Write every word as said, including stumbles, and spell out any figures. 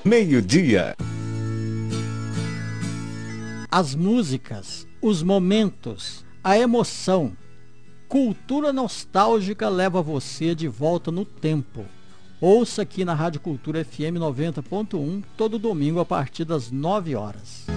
meio-dia. As músicas, os momentos, a emoção. Cultura nostálgica leva você de volta no tempo. Ouça aqui na Rádio Cultura F M noventa ponto um todo domingo a partir das nove horas.